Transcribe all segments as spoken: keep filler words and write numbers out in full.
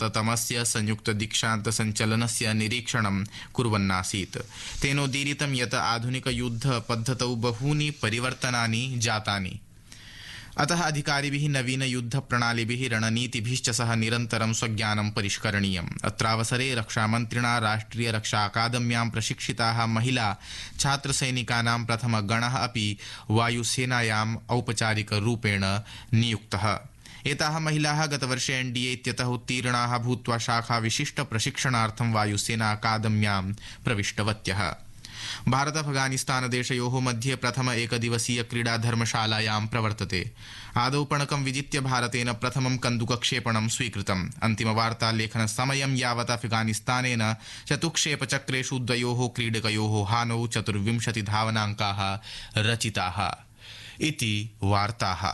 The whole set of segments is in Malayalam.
सप्ततमस्य संयुक्तदीक्षान्तसञ्चलनस्य निरीक्षणं कुर्वन्नासीत्। तेनोदीरितं यत् आधुनिकयुद्धपद्धतौ बहूनि परिवर्तनानि जातानि। अतः अधिकारिभिः नवीनयुद्धप्रणालिभिः रणनीतिभिश्च सह निरन्तरं स्वज्ञानं परिष्करणीयम्। अत्रावसरे रक्षामन्त्रिणा राष्ट्रिय रक्षा अकादम्यां प्रशिक्षिताः महिला छात्रसैनिकानां प्रथमगणः अपि वायुसेनायाम् औपचारिकरूपेण नियुक्तः। एताः महिलाः गतवर्षे एनडीए इत्यतः उत्तीर्णाः भूत्वा शाखा विशिष्ट प्रशिक्षणार्थं वायुसेना अकादम्यां प्रविष्टवत्यः। भारत अफगानिस्तान देशयोः मध्ये प्रथम एकदिवसीय क्रीडा धर्मशालायां प्रवर्तते। आदौ पणकं विजित्य भारतेन प्रथमं कन्दुकक्षेपणं स्वीकृतम्। अन्तिमवार्तालेखनसमयं यावत् अफगानिस्तानेन चतुक्षेपचक्रेषु द्वयोः क्रीडकयोः हानौ चतुर्विंशति धावनाङ्काः रचिताः इति वार्ताः।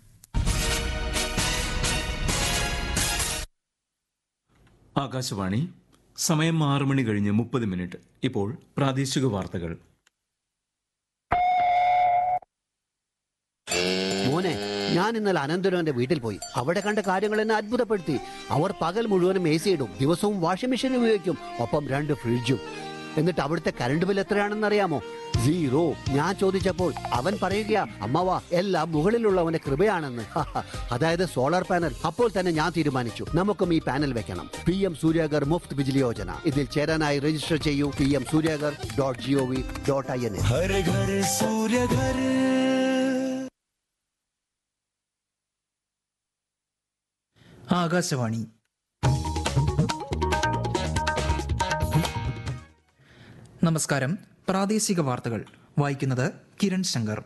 ആകാശവാണി സമയം ആറ് മണി കഴിഞ്ഞ് മുപ്പത് മിനിറ്റ്. ഇപ്പോൾ പ്രാദേശിക വാർത്തകൾ. മോനെ, ഞാൻ ഇന്നലെ അനന്തരവന്റെ വീട്ടിൽ പോയി. അവിടെ കണ്ട കാര്യങ്ങൾ എന്നെ അത്ഭുതപ്പെടുത്തി. അവർ പകൽ മുഴുവനും എ സി ഇടും, ദിവസവും വാഷിംഗ് മെഷീൻ ഉപയോഗിക്കും, ഒപ്പം രണ്ട് ഫ്രിഡ്ജും. എന്നിട്ട് അവിടുത്തെ കറണ്ട് ബിൽ എത്രയാണെന്ന് അറിയാമോ? സീറോ. ഞാൻ ചോദിച്ചപ്പോൾ അവൻ പറയുകയാ, അമ്മവാ എല്ലാം മുകളിലുള്ളവന്റെ കൃപയാണെന്ന്. അതായത് സോളാർ പാനൽ. അപ്പോൾ തന്നെ ഞാൻ തീരുമാനിച്ചു, നമുക്കും ഈ പാനൽ വെക്കണം. P M Suryaghar Muft Bijli Yojana. ഇതിൽ ചേരാനായി രജിസ്റ്റർ ചെയ്യൂ P M Suryaghar dot G O V dot I N. Akashvani. നമസ്കാരം. പ്രാദേശിക വാർത്തകൾ വായിക്കുന്നത് കിരൺ ശങ്കർ.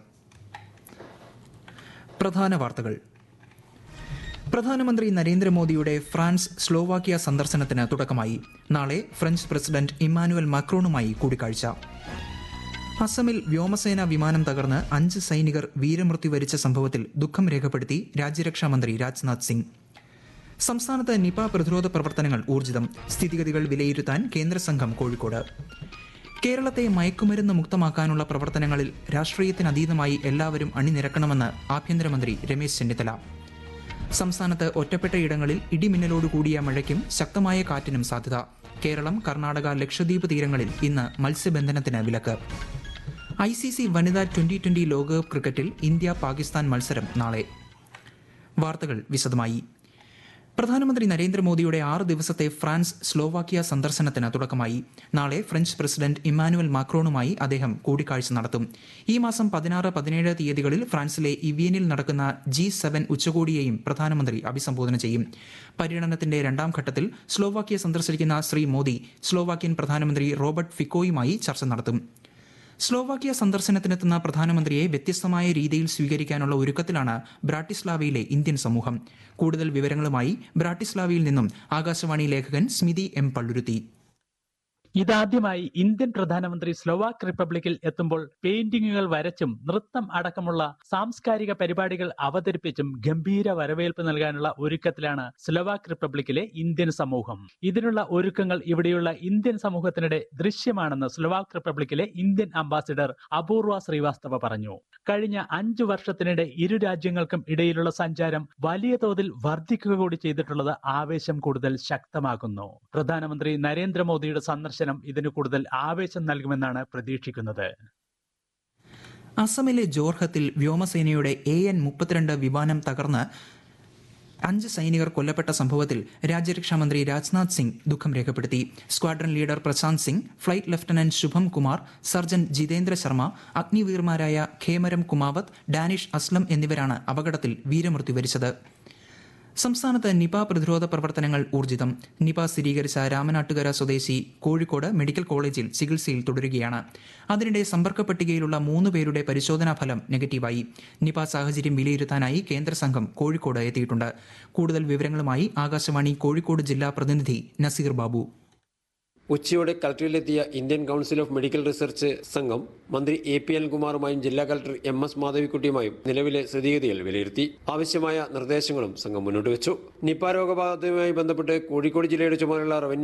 പ്രധാന വാർത്തകൾ. പ്രധാനമന്ത്രി നരേന്ദ്രമോദിയുടെ ഫ്രാൻസ് സ്ലോവാക്യ സന്ദർശനത്തിന് തുടക്കമായി. നാളെ ഫ്രഞ്ച് പ്രസിഡന്റ് ഇമ്മാനുവൽ മാക്രോണുമായി കൂടിക്കാഴ്ച. അസമിൽ വ്യോമസേന വിമാനം തകർന്ന് അഞ്ച് സൈനികർ വീരമൃത്യു വരിച്ച സംഭവത്തിൽ ദുഃഖം രേഖപ്പെടുത്തി രാജ്യരക്ഷാമന്ത്രി രാജ്നാഥ് സിംഗ്. സംസ്ഥാനത്ത് നിപ പ്രതിരോധ പ്രവർത്തനങ്ങൾ ഊർജിതം. സ്ഥിതിഗതികൾ വിലയിരുത്താൻ കേന്ദ്ര സംഘം കോഴിക്കോട്. കേരളത്തെ മയക്കുമരുന്ന് മുക്തമാക്കാനുള്ള പ്രവർത്തനങ്ങളിൽ രാഷ്ട്രീയത്തിനതീതമായി എല്ലാവരും അണിനിരക്കണമെന്ന് ആഭ്യന്തരമന്ത്രി രമേശ് ചെന്നിത്തല. സംസ്ഥാനത്ത് ഒറ്റപ്പെട്ടയിടങ്ങളിൽ ഇടിമിന്നലോടുകൂടിയ മഴയ്ക്കും ശക്തമായ കാറ്റിനും സാധ്യത. കേരളം, കർണാടക, ലക്ഷദ്വീപ് തീരങ്ങളിൽ ഇന്ന് മത്സ്യബന്ധനത്തിന് വിലക്ക്. ഐ സി സി വനിതാ ട്വന്റി ട്വന്റി ലോകകപ്പ് ക്രിക്കറ്റിൽ ഇന്ത്യ പാകിസ്ഥാൻ മത്സരം നാളെ. വാർത്തകൾ വിശദമായി. പ്രധാനമന്ത്രി നരേന്ദ്രമോദിയുടെ ആറ് ദിവസത്തെ ഫ്രാൻസ് സ്ലോവാക്യ സന്ദർശനത്തിന് തുടക്കമായി. നാളെ ഫ്രഞ്ച് പ്രസിഡന്റ് ഇമ്മാനുവൽ മാക്രോണുമായി അദ്ദേഹം കൂടിക്കാഴ്ച നടത്തും. ഈ മാസം പതിനാറ് പതിനേഴ് തീയതികളിൽ ഫ്രാൻസിലെ ഇവിയനിൽ നടക്കുന്ന ജി സെവൻ ഉച്ചകോടിയെയും പ്രധാനമന്ത്രി അഭിസംബോധന ചെയ്യും. പര്യടനത്തിന്റെ രണ്ടാം ഘട്ടത്തിൽ സ്ലോവാക്യ സന്ദർശിക്കുന്ന ശ്രീ മോദി സ്ലോവാക്യൻ പ്രധാനമന്ത്രി റോബർട്ട് ഫിക്കോയുമായി ചർച്ച നടത്തും. സ്ലോവാക്യ സന്ദർശനത്തിനെത്തുന്ന പ്രധാനമന്ത്രിയെ വ്യത്യസ്തമായ രീതിയിൽ സ്വീകരിക്കാനുള്ള ഒരുക്കത്തിലാണ് ബ്രാട്ടിസ്ലാവയിലെ ഇന്ത്യൻ സമൂഹം. കൂടുതൽ വിവരങ്ങളുമായി ബ്രാട്ടിസ്ലാവയിൽ നിന്നും ആകാശവാണി ലേഖകൻ സ്മിതി എം പള്ളുരുത്തി. ഇതാദ്യമായി ഇന്ത്യൻ പ്രധാനമന്ത്രി സ്ലോവാക്ക് റിപ്പബ്ലിക്കിൽ എത്തുമ്പോൾ പെയിന്റിങ്ങുകൾ വരച്ചും നൃത്തം അടക്കമുള്ള സാംസ്കാരിക പരിപാടികൾ അവതരിപ്പിച്ചും ഗംഭീര വരവേൽപ്പ് നൽകാനുള്ള ഒരുക്കത്തിലാണ് സ്ലോവാക്ക് റിപ്പബ്ലിക്കിലെ ഇന്ത്യൻ സമൂഹം. ഇതിനുള്ള ഒരുക്കങ്ങൾ ഇവിടെയുള്ള ഇന്ത്യൻ സമൂഹത്തിനിടെ ദൃശ്യമാണെന്ന് സ്ലോവാക്ക് റിപ്പബ്ലിക്കിലെ ഇന്ത്യൻ അംബാസിഡർ അപൂർവ ശ്രീവാസ്തവ പറഞ്ഞു. കഴിഞ്ഞ അഞ്ചു വർഷത്തിനിടെ ഇരു രാജ്യങ്ങൾക്കും ഇടയിലുള്ള സഞ്ചാരം വലിയ തോതിൽ വർദ്ധിക്കുക കൂടി ചെയ്തിട്ടുള്ളത് ആവേശം കൂടുതൽ ശക്തമാക്കുന്നു. പ്രധാനമന്ത്രി നരേന്ദ്രമോദിയുടെ സന്ദർശനം ഇതിന് കൂടുതൽ ആവേശം നൽകുമെന്നാണ് പ്രതീക്ഷിക്കുന്നത്. അസമിലെ ജോർഹത്തിൽ വ്യോമസേനയുടെ എ എൻ മുപ്പത്തിരണ്ട് വിമാനം തകർന്ന് അഞ്ച് സൈനികർ കൊല്ലപ്പെട്ട സംഭവത്തിൽ രാജ്യരക്ഷാമന്ത്രി രാജ്നാഥ് സിംഗ് ദുഃഖം രേഖപ്പെടുത്തി. Squadron leader Prashant Singh, flight lieutenant ശുഭം കുമാർ, സർജൻ ജിതേന്ദ്ര ശർമ്മ, അഗ്നിവീർമാരായ ഖേമരം കുമാവത്ത്, ഡാനിഷ് അസ്ലം എന്നിവരാണ് അപകടത്തിൽ വീരമൃത്യു വരിച്ചത്. സംസ്ഥാനത്ത് നിപ പ്രതിരോധ പ്രവർത്തനങ്ങൾ ഊർജിതം. നിപ സ്ഥിരീകരിച്ച രാമനാട്ടുകര സ്വദേശി കോഴിക്കോട് മെഡിക്കൽ കോളേജിൽ ചികിത്സയിൽ തുടരുകയാണ്. അതിനിടെ സമ്പർക്ക പട്ടികയിലുള്ള മൂന്ന് പേരുടെ പരിശോധനാ ഫലം നെഗറ്റീവായി. നിപ സാഹചര്യം വിലയിരുത്താനായി കേന്ദ്ര സംഘം കോഴിക്കോട് എത്തിയിട്ടുണ്ട്. കൂടുതൽ വിവരങ്ങളുമായി ആകാശവാണി കോഴിക്കോട് ജില്ലാ പ്രതിനിധി നസീർ ബാബു. ഉച്ചയോടെ കളക്ടറിലെത്തിയ Indian council of medical research സംഘം മന്ത്രി എ പി അനിൽകുമാറുമായും ജില്ലാ കളക്ടർ എം എസ് മാധവിക്കുട്ടിയുമായും നിലവിലെ സ്ഥിതിഗതികൾ വിലയിരുത്തി. ആവശ്യമായ നിർദ്ദേശങ്ങളും സംഘം മുന്നോട്ട് വെച്ചു. നിപ രോഗബാധയുമായി ബന്ധപ്പെട്ട് കോഴിക്കോട് ജില്ലയുടെ ചുമതലയുള്ള റവന്യൂ